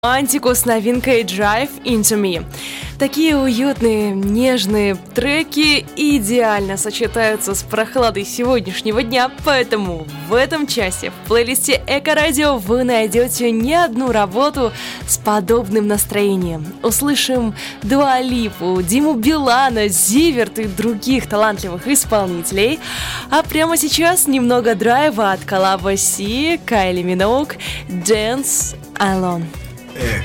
Антику с новинкой Drive Into Me. Такие уютные, нежные треки идеально сочетаются с прохладой сегодняшнего дня, поэтому в этом часе в плейлисте Эко-радио вы найдете не одну работу с подобным настроением. Услышим Дуа Липу, Диму Билана, Зиверт и других талантливых исполнителей. А прямо сейчас немного драйва от коллаба Си, Кайли Миноуг, Dance Alone.